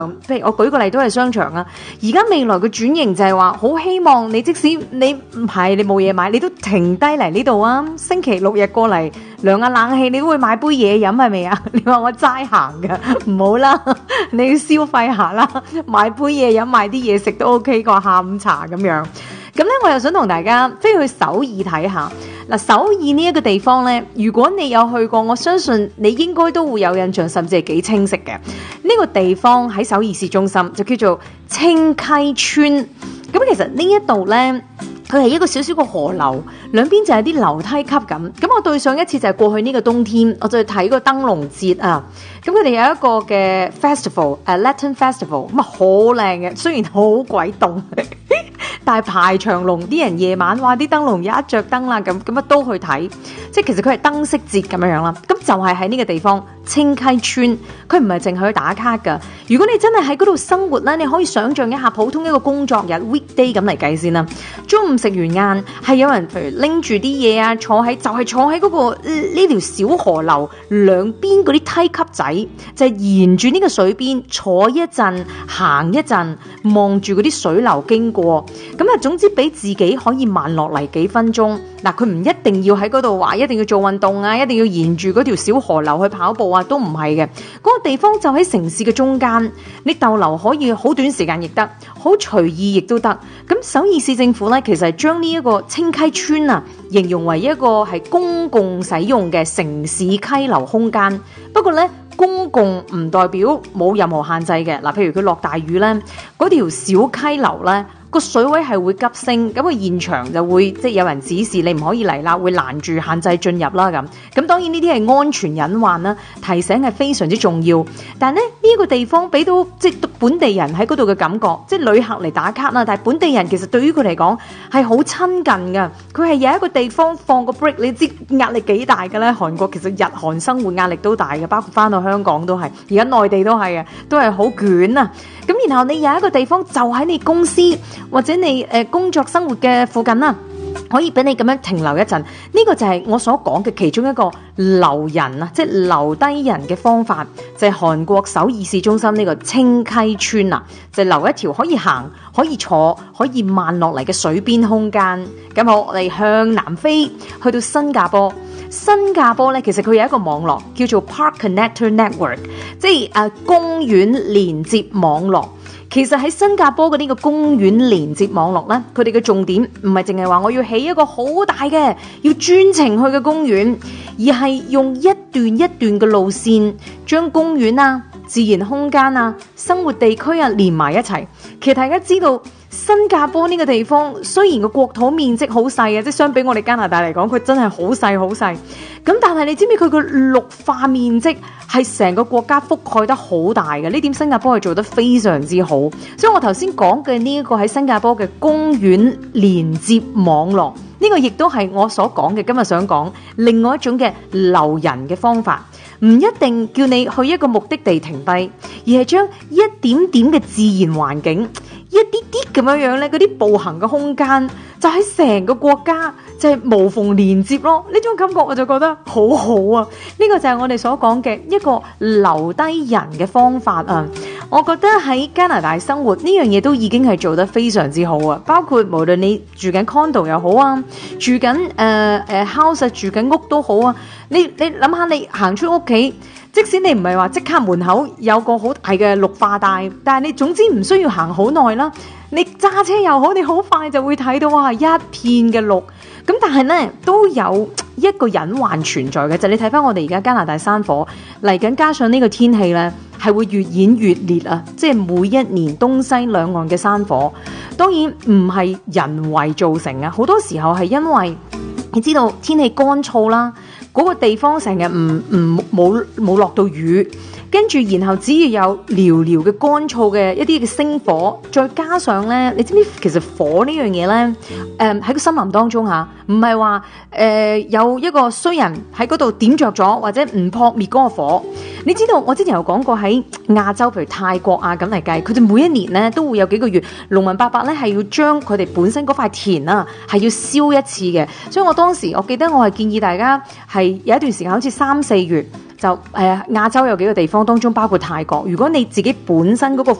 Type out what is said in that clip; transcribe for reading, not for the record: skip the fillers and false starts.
譬如我舉個例都係商場啊，而家未來嘅轉型就係話，好希望你即使你唔係你冇嘢買，你都停低嚟呢度啊！星期六日過嚟涼下冷氣，你都會買杯嘢飲係咪啊？你話我齋行㗎，唔好啦，你要消費下啦，買杯嘢飲，買啲嘢食都 OK 過下午茶咁樣。咁咧，我又想同大家飛去首爾睇下。嗱，首爾呢一個地方咧，如果你有去過，我相信你應該都會有印象，甚至係幾清晰嘅。呢個地方喺首爾市中心，就叫做清溪村。咁其實呢一度咧，佢係一個小小嘅河流，兩邊就係啲樓梯級咁。咁我對上一次就係過去呢個冬天，我就去睇個燈籠節啊。咁佢哋有一個嘅 festival，Lantern Festival， 咁啊好靚嘅，雖然好鬼凍。但係排長龍，啲人夜晚哇啲燈籠一着燈啦，咁啊都去睇，即係其實佢係燈飾節咁樣啦。咁就係喺呢個地方清溪村，佢唔係淨係去打卡㗎。如果你真係喺嗰度生活咧，你可以想象一下普通一個工作日 weekday 咁嚟計先啦。中午食完晏係有人譬如拎住啲嘢啊，坐喺嗰個呢條小河流兩邊嗰啲梯級仔，就係沿住呢個水邊坐一陣，行一陣，望住嗰啲水流經過。咁啊，總之俾自己可以慢落嚟幾分鐘。嗱，佢唔一定要喺嗰度話一定要做運動啊，一定要沿住嗰條小河流去跑步啊，都唔係嘅。嗰個地方就喺城市嘅中間，你逗留可以好短時間亦得，好隨意亦都得。咁首爾市政府咧，其實係將呢一個清溪村啊，形容為一個係公共使用嘅城市溪流空間。不過咧，公共唔代表冇任何限制嘅。嗱，譬如佢落大雨咧，嗰條小溪流咧，個水位係會急升，咁個現場就會即係有人指示你唔可以嚟啦，會攔住限制進入啦咁。咁當然呢啲係安全隱患啦，提醒係非常之重要。但係咧呢個地方俾到即係本地人喺嗰度嘅感覺，即係旅客嚟打卡啦，但係本地人其實對於佢嚟講係好親近㗎。佢係有一個地方放個 break， 你知壓力幾大嘅咧？韓國其實日韓生活壓力都大嘅，包括翻到香港都係，而家內地都係啊，都係好捲啊。咁然後你有一個地方就喺你公司或者你工作生活嘅附近啦，可以俾你咁樣停留一陣。呢個就係我所講嘅其中一個留人啊，即係留低人嘅方法，就係韓國首爾市中心呢個清溪村啊，就留一條可以行、可以坐、可以慢落嚟嘅水邊空間。咁好，我哋向南飛去到新加坡。新加坡咧，其實佢有一個網絡叫做 Park Connector Network， 即係公園連接網絡。其實喺新加坡嘅呢個公園連接網絡咧，佢哋嘅重點唔係淨係話我要起一個好大嘅要專程去嘅公園，而係用一段一段嘅路線，將公園啊、自然空間啊、生活地區啊連埋一齊。其實大家知道新加坡呢個地方雖然個國土面積好細啊，即係相比我哋加拿大嚟講，佢真係好細好細。咁但係你知唔知佢個綠化面積係成個國家覆蓋得好大嘅？呢點新加坡係做得非常之好。所以我頭先講嘅呢一個喺新加坡嘅公園連接網絡，呢個亦都係我所講嘅今日想講另外一種嘅留人嘅方法。唔一定叫你去一個目的地停低，而係將一點點嘅自然環境，一啲啲咁樣樣咧，嗰啲步行嘅空間，就喺成個國家就係無縫連接咯。呢種感覺我就覺得好好啊！呢個就係我哋所講嘅一個留低人嘅方法啊！我覺得喺加拿大生活呢樣嘢都已經係做得非常之好啊！包括無論你住緊 condo 又好啊，住緊house 住緊屋都好啊！你諗下，你行出屋企，即使你唔係話即刻門口有個好大嘅綠化帶，但係你總之唔需要行好耐啦。你揸車又好，你好快就會睇到哇一片嘅綠。咁但係呢，都有一個隱患存在嘅，就係你睇翻我哋而家加拿大山火嚟緊，加上呢個天氣呢，係會越演越烈啊！即係每一年東西兩岸嘅山火，當然唔係人為造成啊，好多時候係因為你知道天氣乾燥啦。嗰個地方成日冇落到雨，跟住然後只要有寥寥嘅乾燥嘅一啲嘅星火，再加上咧，你知唔知其實火呢樣嘢咧？喺個森林當中嚇，唔係話有一個衰人喺嗰度點着咗，或者唔撲滅嗰個火。你知道我之前有講過喺亞洲，譬如泰國啊咁嚟計，佢哋每一年咧都會有幾個月，農民伯伯咧係要將佢哋本身嗰塊田啊係要燒一次嘅。所以我當時我記得我係建議大家係有一段時間好似3-4月就亞洲有幾個地方當中包括泰國，如果你自己本身嗰個